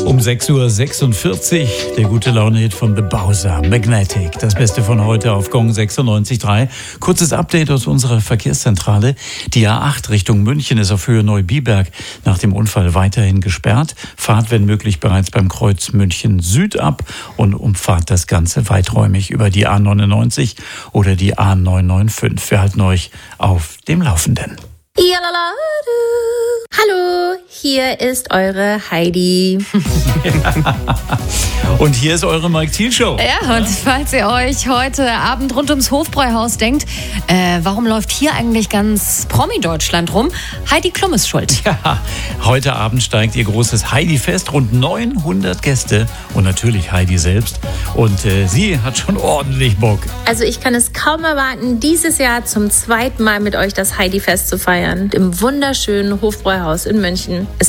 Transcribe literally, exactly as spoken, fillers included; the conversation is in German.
Um sechs Uhr sechsundvierzig, der gute Laune-Hit von The Bowser, Magnetic. Das Beste von heute auf Gong sechsundneunzig Komma drei. Kurzes Update aus unserer Verkehrszentrale. Die A acht Richtung München ist auf Höhe Neubiberg nach dem Unfall weiterhin gesperrt. Fahrt, wenn möglich, bereits beim Kreuz München Süd ab und umfahrt das Ganze weiträumig über die A neunundneunzig oder die A neunhunderfünfundneunzig. Wir halten euch auf dem Laufenden. Hallo, hier ist eure Heidi. Und hier ist eure Mike Thiel Show. Ja, und falls ihr euch heute Abend rund ums Hofbräuhaus denkt, äh, warum läuft hier eigentlich ganz Promi-Deutschland rum? Heidi Klum ist schuld. Ja, heute Abend steigt ihr großes Heidi-Fest. Rund neunhundert Gäste und natürlich Heidi selbst. Und äh, sie hat schon ordentlich Bock. Also ich kann es kaum erwarten, dieses Jahr zum zweiten Mal mit euch das Heidi-Fest zu feiern. Im wunderschönen Hofbräuhaus in München. Es